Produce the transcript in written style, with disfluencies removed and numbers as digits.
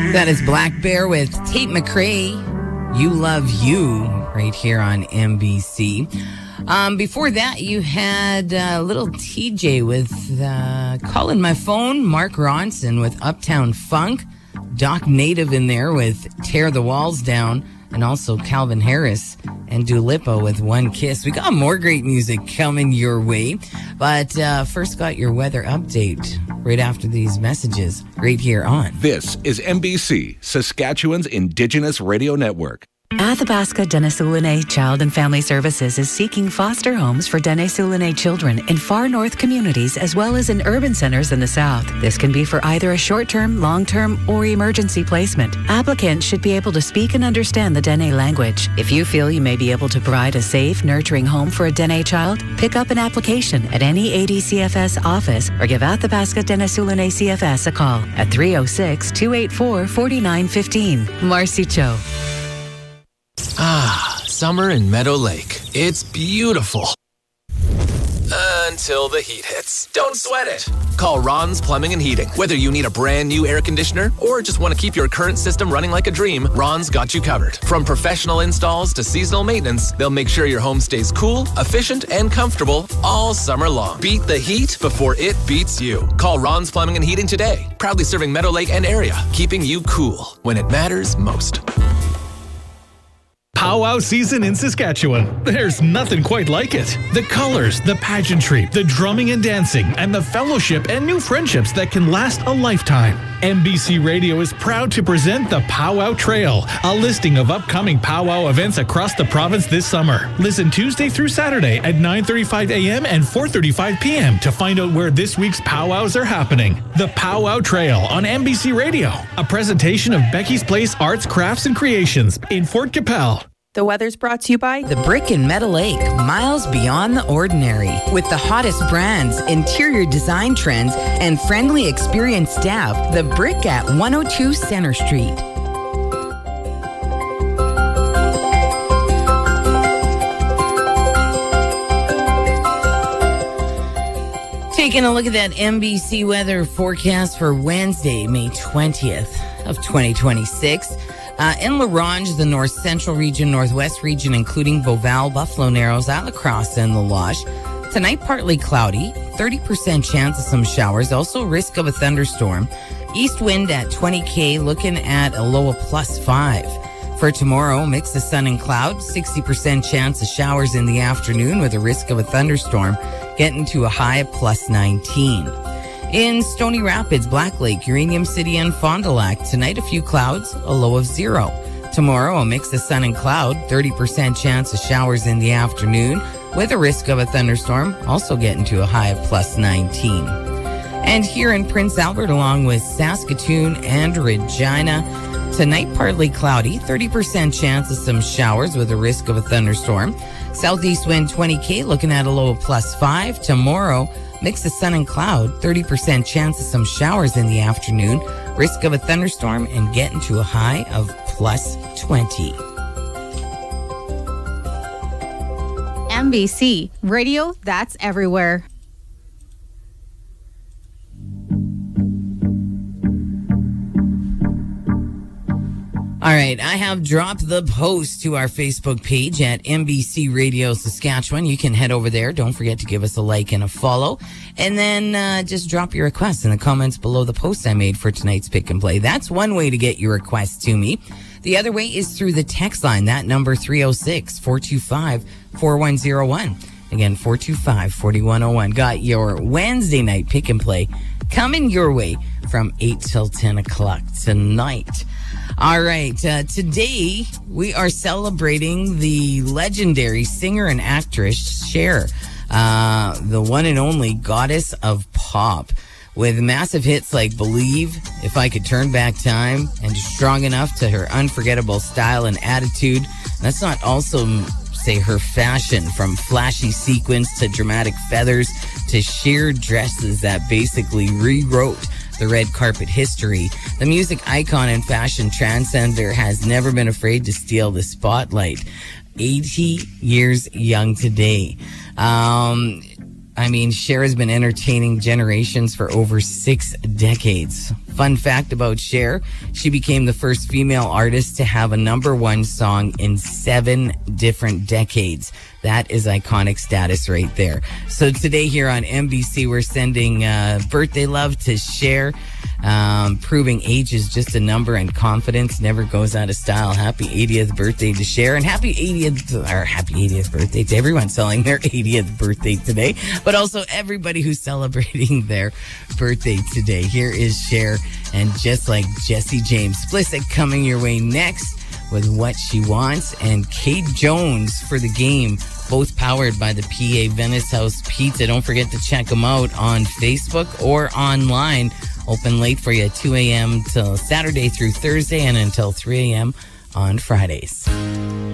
That is Black Bear with Tate McRae. You Love You, right here on NBC. Before that, you had little TJ with Calling My Phone, Mark Ronson with Uptown Funk, Doc Native in there with Tear the Walls Down, and also Calvin Harris and Dua Lipa with One Kiss. We got more great music coming your way, but first got your weather update right after these messages right here on. This is NBC, Saskatchewan's Indigenous Radio Network. Athabasca Dene Child and Family Services is seeking foster homes for Dene children in far north communities as well as in urban centers in the south. This can be for either a short-term, long-term, or emergency placement. Applicants should be able to speak and understand the Dene language. If you feel you may be able to provide a safe, nurturing home for a Dene child, pick up an application at any ADCFS office or give Athabasca Dene CFS a call at 306-284-4915. Marcy Cho. Summer in Meadow Lake. It's beautiful. Until the heat hits. Don't sweat it. Call Ron's Plumbing and Heating. Whether you need a brand new air conditioner or just want to keep your current system running like a dream, Ron's got you covered. From professional installs to seasonal maintenance, they'll make sure your home stays cool, efficient, and comfortable all summer long. Beat the heat before it beats you. Call Ron's Plumbing and Heating today. Proudly serving Meadow Lake and area, keeping you cool when it matters most. Powwow season in Saskatchewan. There's nothing quite like it. The colors, the pageantry, the drumming and dancing, and the fellowship and new friendships that can last a lifetime. NBC Radio is proud to present the Powwow Trail, a listing of upcoming powwow events across the province this summer. Listen Tuesday through Saturday at 9:35 a.m. and 4:35 p.m. to find out where this week's powwows are happening. The Powwow Trail on NBC Radio, a presentation of Becky's Place Arts, Crafts, and Creations in Fort Capel. The weather's brought to you by The Brick in Meadow Lake, miles beyond the ordinary. With the hottest brands, interior design trends, and friendly, experienced staff, The Brick at 102 Center Street. Taking a look at that NBC weather forecast for Wednesday, May 20th of 2026. In La Ronge, the north central region, northwest region, including Beauval, Buffalo Narrows, Alacrosse, and the Loche. Tonight, partly cloudy, 30% chance of some showers, also risk of a thunderstorm. East wind at 20 km, looking at a low of +5. For tomorrow, mix of sun and cloud, 60% chance of showers in the afternoon with a risk of a thunderstorm, getting to a high of +19. In Stony Rapids, Black Lake, Uranium City, and Fond du Lac, tonight a few clouds, a low of 0. Tomorrow, a mix of sun and cloud, 30% chance of showers in the afternoon, with a risk of a thunderstorm, also getting to a high of +19. And here in Prince Albert, along with Saskatoon and Regina, tonight partly cloudy, 30% chance of some showers with a risk of a thunderstorm. Southeast wind 20 km, looking at a low of +5. Tomorrow, mix of sun and cloud, 30% chance of some showers in the afternoon, risk of a thunderstorm, and getting to a high of +20. NBC Radio, that's everywhere. All right, I have dropped the post to our Facebook page at NBC Radio Saskatchewan. You can head over there. Don't forget to give us a like and a follow. And then just drop your requests in the comments below the post I made for tonight's Pick and Play. That's one way to get your requests to me. The other way is through the text line. That number 306-425-4101. Again, 425-4101. Got your Wednesday night Pick and Play coming your way from 8 till 10 o'clock tonight. All right, today we are celebrating the legendary singer and actress Cher, the one and only goddess of pop, with massive hits like Believe, If I Could Turn Back Time, and Strong Enough to her unforgettable style and attitude. Let's not also say her fashion, from flashy sequins to dramatic feathers to sheer dresses that basically rewrote the red carpet history. The music icon and fashion transcender has never been afraid to steal the spotlight. 80 years young today. I mean, Cher has been entertaining generations for over 6 decades. Fun fact about Cher, she became the first female artist to have a #1 song in 7 different decades. That is iconic status right there. So today here on NBC, we're sending birthday love to Cher, proving age is just a number and confidence never goes out of style. Happy 80th birthday to Cher, and happy 80th birthday to everyone celebrating their 80th birthday today, but also everybody who's celebrating their birthday today. Here is Cher and Just Like Jesse James. Explicit coming your way next with What She Wants, and Kate Jones for the game, both powered by the PA Venice House Pizza. Don't forget to check them out on Facebook or online. Open late for you at 2 a.m. till Saturday through Thursday and until 3 a.m. on Fridays.